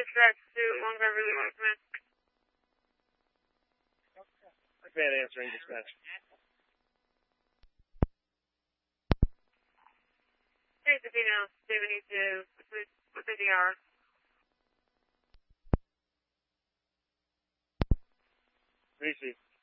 dispatch to Long Beverly Westman. Bad answering dispatch. Hey, the female, 72, within the hour. Receive.